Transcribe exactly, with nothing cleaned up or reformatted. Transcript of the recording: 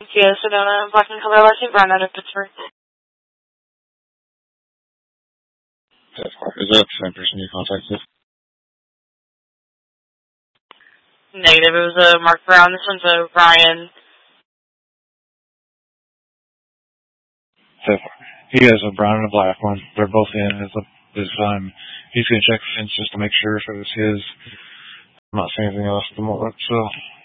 Kia Sedona, black and color license, brown out of Pittsburgh. Is that the same person you contacted? Negative, it was a uh, Mark Brown. This one's a Ryan. He has a brown and a black one. They're both in. It's a, it's, um, he's going to check the fence just to make sure if it was his. I'm not saying anything else at the moment, so...